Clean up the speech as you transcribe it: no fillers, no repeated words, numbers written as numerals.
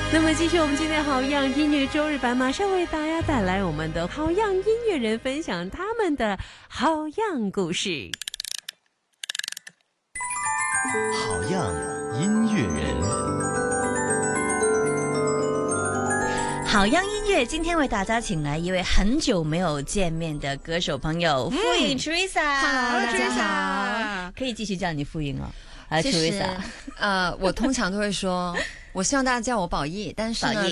那么继续我们今天好样音乐周日版，马上为大家带来我们的好样音乐人分享他们的好样故事。 好样音乐人， 好样音乐今天为大家请来一位很久没有见面的歌手朋友，傅颖 Teresa。Hello， 大家好， 可以继续叫你傅颖哦。 其实我通常都会说，我希望大家叫我宝义，但是呢，